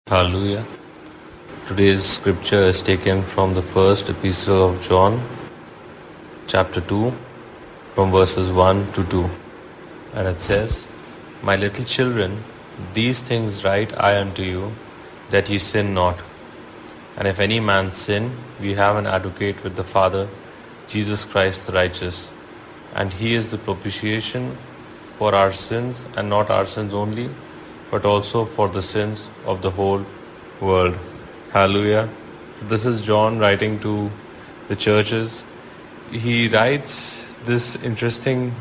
Hallelujah. Today's scripture is taken from the first epistle of John, chapter 2, from verses 1 to 2. And it says, My little children, these things write I unto you, that ye sin not. And if any man sin, we have an advocate with the Father, Jesus Christ the righteous. And he is the propitiation for our sins, and not our sins only, but also for the sins of the whole world. Hallelujah. So this is John writing to the churches. He writes this interesting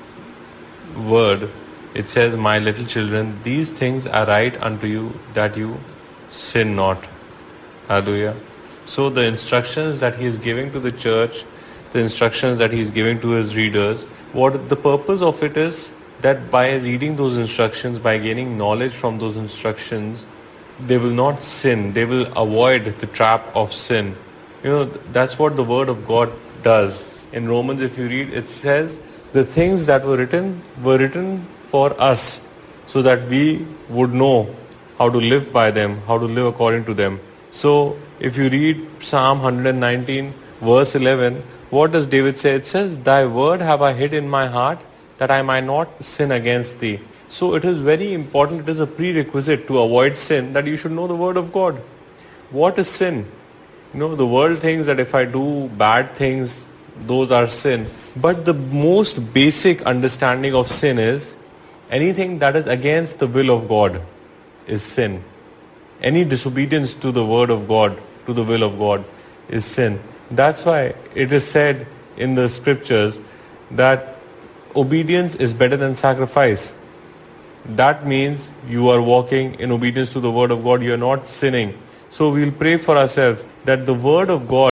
word. It says, My little children, these things I write unto you, that you sin not. Hallelujah. So the instructions that he is giving to the church, the instructions that he is giving to his readers, what the purpose of it is, that by reading those instructions, by gaining knowledge from those instructions, they will not sin. They will avoid the trap of sin. That's what the word of God does. In Romans, if you read, it says the things that were written for us, so that we would know how to live by them, how to live according to them. So if you read Psalm 119 verse 11, what does David say? It says, Thy word have I hid in my heart, that I might not sin against thee. So it is very important, it is a prerequisite to avoid sin, that you should know the word of God. What is sin? The world thinks that if I do bad things, those are sin. But the most basic understanding of sin is anything that is against the will of God is sin. Any disobedience to the word of God, to the will of God, is sin. That's why it is said in the scriptures that obedience is better than sacrifice. That means you are walking in obedience to the word of God. You are not sinning. So we'll pray for ourselves that the word of God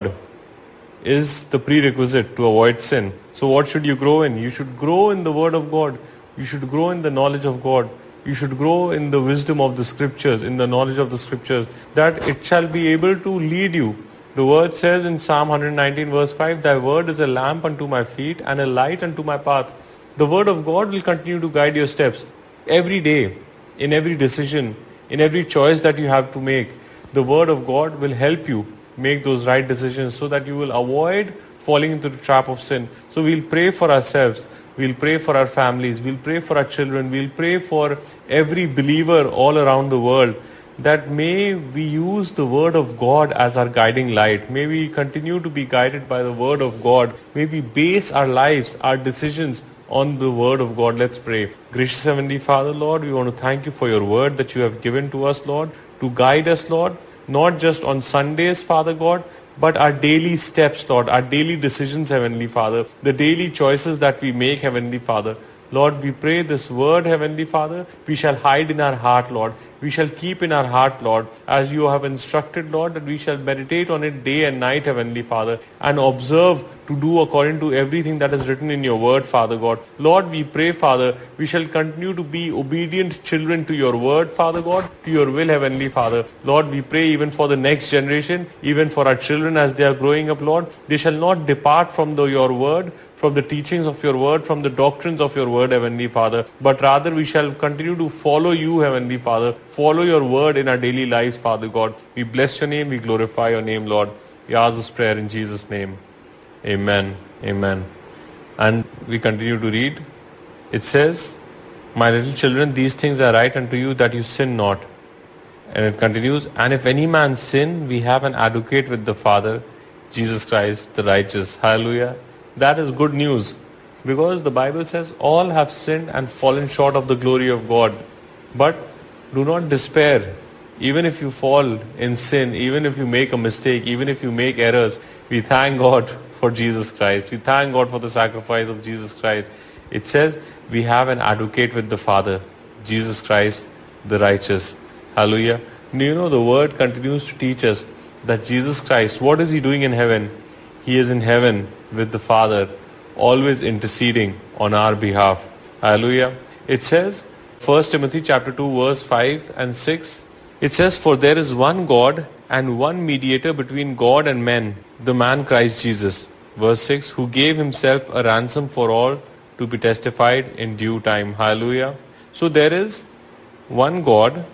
is the prerequisite to avoid sin. So what should you grow in? You should grow in the word of God. You should grow in the knowledge of God. You should grow in the wisdom of the scriptures, in the knowledge of the scriptures, that it shall be able to lead you. The word says in Psalm 119 verse 5, Thy word is a lamp unto my feet and a light unto my path. The word of God will continue to guide your steps. Every day, in every decision, in every choice that you have to make, the word of God will help you make those right decisions, so that you will avoid falling into the trap of sin. So we'll pray for ourselves. We'll pray for our families. We'll pray for our children. We'll pray for every believer all around the world, that may we use the word of God as our guiding light. May we continue to be guided by the word of God. May we base our lives, our decisions on the word of God. Let's pray. Gracious Heavenly Father, Lord, we want to thank you for your word that you have given to us, Lord, to guide us, Lord, not just on Sundays, Father God, but our daily steps, Lord, our daily decisions, Heavenly Father, the daily choices that we make, Heavenly Father. Lord, we pray this word, Heavenly Father, we shall hide in our heart, Lord. We shall keep in our heart, Lord, as you have instructed, Lord, that we shall meditate on it day and night, Heavenly Father, and observe to do according to everything that is written in your word, Father God. Lord, we pray, Father, we shall continue to be obedient children to your word, Father God, to your will, Heavenly Father. Lord, we pray even for the next generation, even for our children as they are growing up, Lord, they shall not depart from your word, from the teachings of your word, from the doctrines of your word, Heavenly Father, but rather we shall continue to follow you, Heavenly Father, follow your word in our daily lives, Father God. We bless your name, we glorify your name, Lord. We ask this prayer in Jesus' name. Amen. Amen. And we continue to read. It says, My little children, these things I write unto you, that you sin not. And it continues, And if any man sin, we have an advocate with the Father, Jesus Christ, the righteous. Hallelujah. That is good news, because the Bible says all have sinned and fallen short of the glory of God. But do not despair. Even if you fall in sin, even if you make a mistake, even if you make errors, we thank God for Jesus Christ. We thank God for the sacrifice of Jesus Christ. It says we have an advocate with the Father, Jesus Christ, the righteous. Hallelujah. The word continues to teach us that Jesus Christ, what is he doing in heaven? He is in heaven with the Father, always interceding on our behalf. Hallelujah. It says, 1 Timothy chapter 2 verse 5 and 6, it says, For there is one God and one mediator between God and men, the man Christ Jesus. Verse 6, who gave himself a ransom for all, to be testified in due time. Hallelujah. So there is one God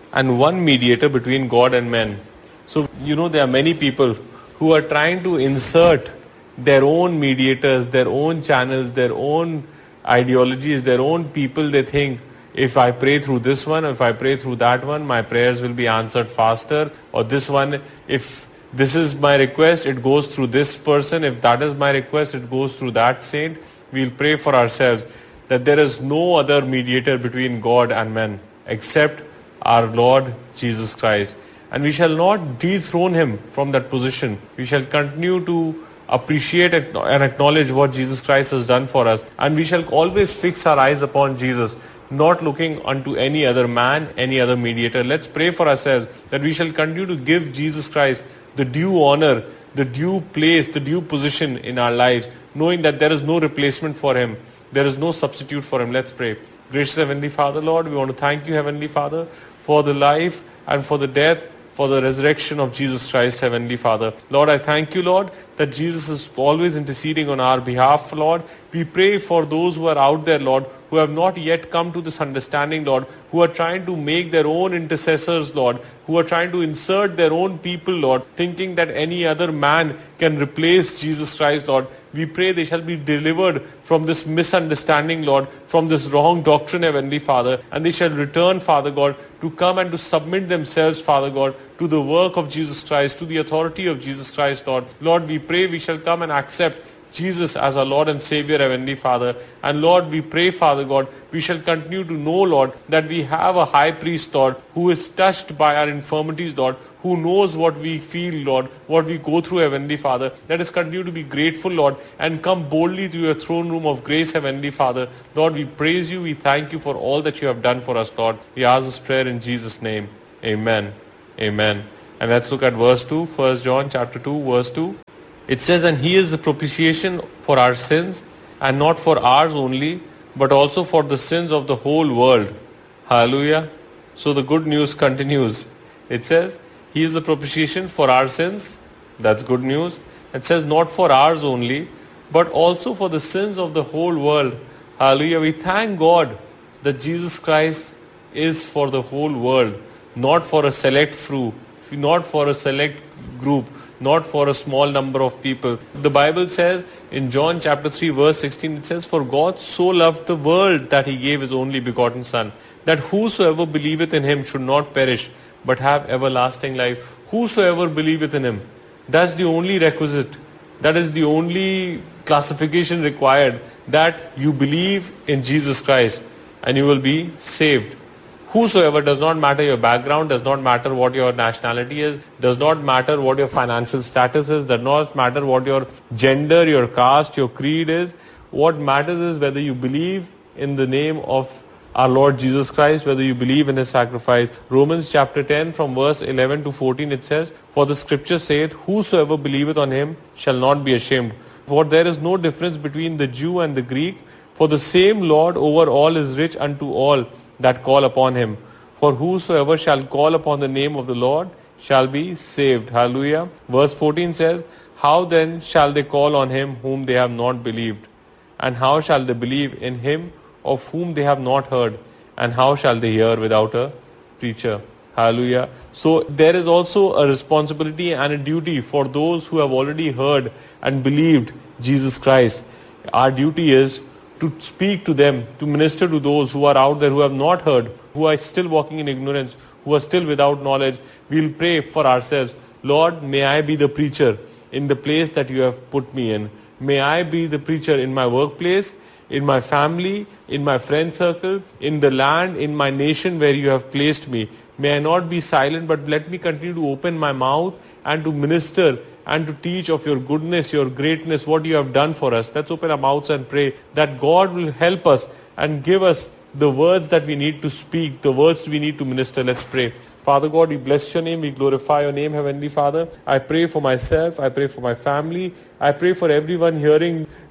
and one mediator between God and men. So, there are many people who are trying to insert their own mediators, their own channels, their own ideologies, their own people. They think, if I pray through this one, if I pray through that one, my prayers will be answered faster. Or this one, if this is my request, it goes through this person. If that is my request, it goes through that saint. We'll pray for ourselves that there is no other mediator between God and men except our Lord Jesus Christ. And we shall not dethrone him from that position. We shall continue to appreciate and acknowledge what Jesus Christ has done for us. And we shall always fix our eyes upon Jesus, not looking unto any other man, any other mediator. Let's pray for ourselves that we shall continue to give Jesus Christ the due honor, the due place, the due position in our lives, knowing that there is no replacement for him. There is no substitute for him. Let's pray. Gracious Heavenly Father, Lord, we want to thank you, Heavenly Father, for the life and for the death, for the resurrection of Jesus Christ, Heavenly Father. Lord, I thank you, Lord, that Jesus is always interceding on our behalf, Lord. We pray for those who are out there, Lord, who have not yet come to this understanding, Lord, who are trying to make their own intercessors, Lord, who are trying to insert their own people, Lord, thinking that any other man can replace Jesus Christ, Lord. We pray they shall be delivered from this misunderstanding, Lord, from this wrong doctrine, Heavenly Father, and they shall return, Father God, to come and to submit themselves, Father God, to the work of Jesus Christ, to the authority of Jesus Christ, Lord. Lord, we pray we shall come and accept Jesus as our Lord and Savior, Heavenly Father. And Lord, we pray, Father God, we shall continue to know, Lord, that we have a high priest, Lord, who is touched by our infirmities, Lord, who knows what we feel, Lord, what we go through, Heavenly Father. Let us continue to be grateful, Lord, and come boldly to your throne room of grace, Heavenly Father. Lord, we praise you, we thank you for all that you have done for us, Lord. We ask this prayer in Jesus' name. Amen. Amen. And let's look at verse 2, 1 John chapter 2, verse 2. It says, and he is the propitiation for our sins, and not for ours only, but also for the sins of the whole world. Hallelujah. So the good news continues. It says, he is the propitiation for our sins. That's good news. It says, not for ours only, but also for the sins of the whole world. Hallelujah. We thank God that Jesus Christ is for the whole world, not for a select few, not for a select group, not for a small number of people. The Bible says in John chapter 3 verse 16, it says, for God so loved the world that he gave his only begotten Son, that whosoever believeth in him should not perish, but have everlasting life. Whosoever believeth in him. That's the only requisite. That is the only classification required, that you believe in Jesus Christ and you will be saved. Whosoever, does not matter your background, does not matter what your nationality is, does not matter what your financial status is, does not matter what your gender, your caste, your creed is. What matters is whether you believe in the name of our Lord Jesus Christ, whether you believe in his sacrifice. Romans chapter 10 from verse 11 to 14, it says, for the scripture saith, whosoever believeth on him shall not be ashamed. For there is no difference between the Jew and the Greek, for the same Lord over all is rich unto all that call upon him. For whosoever shall call upon the name of the Lord shall be saved. Hallelujah. Verse 14 says, how then shall they call on him whom they have not believed? And how shall they believe in him of whom they have not heard? And how shall they hear without a preacher? Hallelujah. So there is also a responsibility and a duty for those who have already heard and believed Jesus Christ. Our duty is to speak to them, to minister to those who are out there who have not heard, who are still walking in ignorance, who are still without knowledge. We'll pray for ourselves. Lord, may I be the preacher in the place that you have put me in. May I be the preacher in my workplace, in my family, in my friend circle, in the land, in my nation where you have placed me. May I not be silent, but let me continue to open my mouth and to minister and to teach of your goodness, your greatness, what you have done for us. Let's open our mouths and pray that God will help us and give us the words that we need to speak, the words we need to minister. Let's pray. Father God, we bless your name, we glorify your name, Heavenly Father. I pray for myself, I pray for my family, I pray for everyone hearing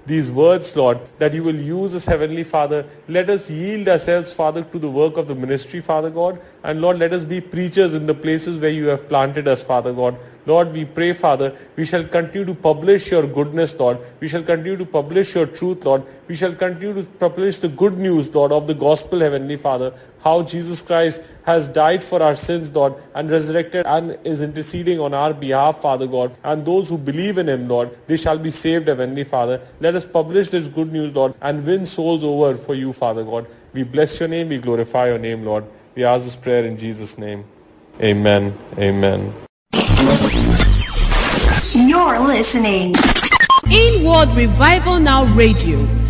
these words, Lord, that you will use us, Heavenly Father. Let us yield ourselves, Father, to the work of the ministry, Father God. And Lord, let us be preachers in the places where you have planted us, Father God. Lord, we pray, Father, we shall continue to publish your goodness, Lord. We shall continue to publish your truth, Lord. We shall continue to publish the good news, Lord, of the gospel, Heavenly Father. How Jesus Christ has died for our sins, Lord, and resurrected and is interceding on our behalf, Father God. And those who believe in him, Lord, they shall be saved, Heavenly Father. Let us publish this good news, Lord, and win souls over for you, Father God. We bless your name. We glorify your name, Lord. We ask this prayer in Jesus' name. Amen. Amen. You're listening. Inward Revival Now Radio.